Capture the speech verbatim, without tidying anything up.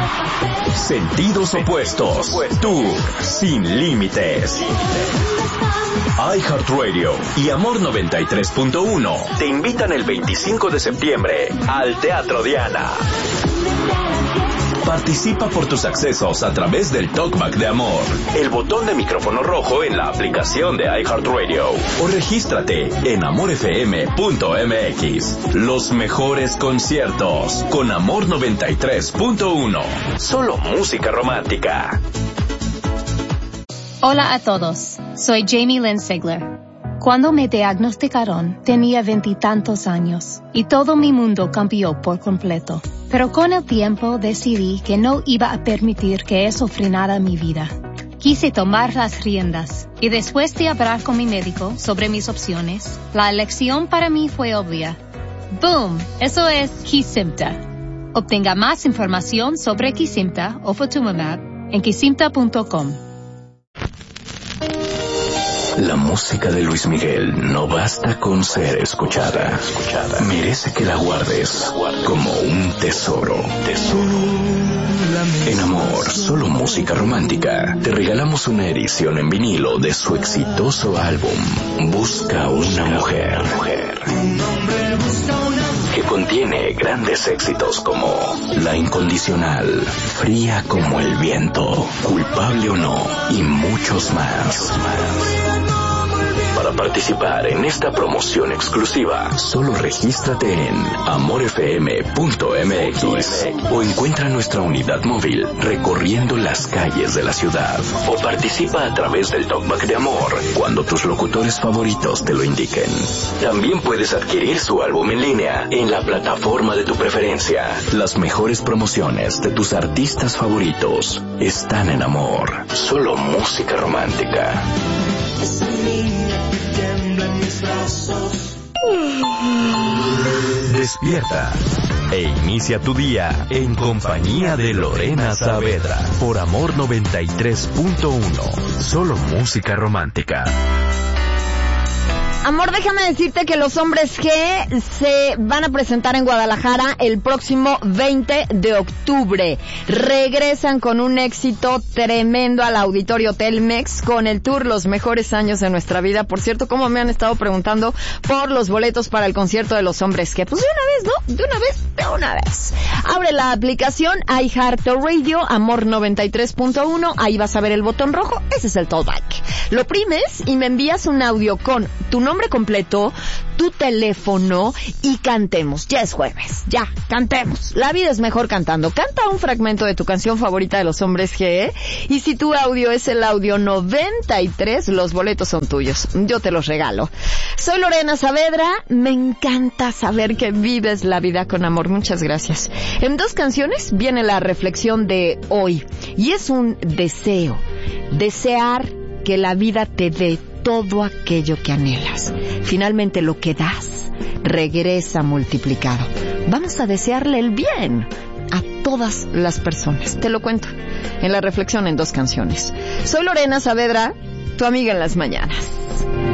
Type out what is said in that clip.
Sentidos opuestos. Tour sin límites. iHeartRadio y Amor noventa y tres punto uno te invitan el veinticinco de septiembre al Teatro Diana. Participa por tus accesos a través del Talkback de Amor, el botón de micrófono rojo en la aplicación de iHeartRadio o regístrate en amor f m punto m x. Los mejores conciertos con Amor noventa y tres punto uno. Solo música romántica. Hola a todos, soy Jamie Lynn Sigler. Cuando me diagnosticaron, tenía veintitantos años y todo mi mundo cambió por completo. Pero con el tiempo decidí que no iba a permitir que eso frenara mi vida. Quise tomar las riendas y después de hablar con mi médico sobre mis opciones, la elección para mí fue obvia. ¡Boom! Eso es Kesimpta. Obtenga más información sobre Kesimpta o Ofatumumab en kesimpta punto com. La música de Luis Miguel no basta con ser escuchada. Merece que la guardes como un tesoro. Tesoro. En Amor, solo música romántica, te regalamos una edición en vinilo de su exitoso álbum Busca una mujer, que contiene grandes éxitos como La Incondicional, Fría como el viento, Culpable o no y muchos más. Para participar en esta promoción exclusiva, solo regístrate en amor f m punto m x o encuentra nuestra unidad móvil recorriendo las calles de la ciudad, o participa a través del Talkback de Amor cuando tus locutores favoritos te lo indiquen. También puedes adquirir su álbum en línea en la plataforma de tu preferencia. Las mejores promociones de tus artistas favoritos están en Amor, solo música romántica. Despierta e inicia tu día en compañía de Lorena Saavedra por Amor noventa y tres punto uno. Solo música romántica. Amor, déjame decirte que los Hombres G se van a presentar en Guadalajara el próximo veinte de octubre. Regresan con un éxito tremendo al Auditorio Telmex con el tour Los Mejores Años de Nuestra Vida. Por cierto, como me han estado preguntando por los boletos para el concierto de los Hombres G. Pues de una vez, ¿no? De una vez, de una vez. Abre la aplicación iHeartRadio, Amor noventa y tres punto uno. Ahí vas a ver el botón rojo. Ese es el Talkback. Lo primes y me envías un audio con tu nombre completo, tu teléfono y cantemos. Ya es jueves, ya, cantemos. La vida es mejor cantando. Canta un fragmento de tu canción favorita de los Hombres G, y si tu audio es el audio noventa y tres, los boletos son tuyos. Yo te los regalo. Soy Lorena Saavedra. Me encanta saber que vives la vida con amor. Muchas gracias. En dos canciones viene la reflexión de hoy, y es un deseo. Desear que la vida te dé todo aquello que anhelas. Finalmente lo que das regresa multiplicado. Vamos a desearle el bien a todas las personas. Te lo cuento en la reflexión en dos canciones. Soy Lorena Saavedra, tu amiga en las mañanas.